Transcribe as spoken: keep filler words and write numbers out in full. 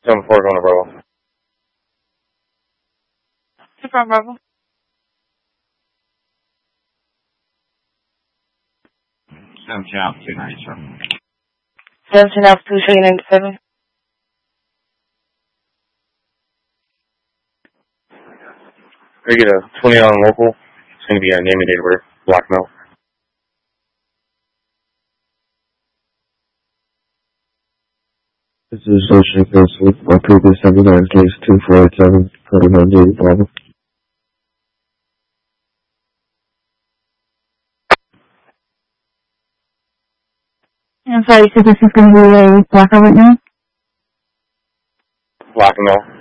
seven four going to Bravo. From Bravo. seventeen Alpha two ninety-seven. seventeen Alpha two three ninety-seven. They get a twenty on local. It's going to be a name and date of birth. Blackmail. This is associated case with my previous seventy-nine case two four eight seven, twenty-nine eighty Bravo. I'm sorry, so this is going to be a blackout right now? Blackmail.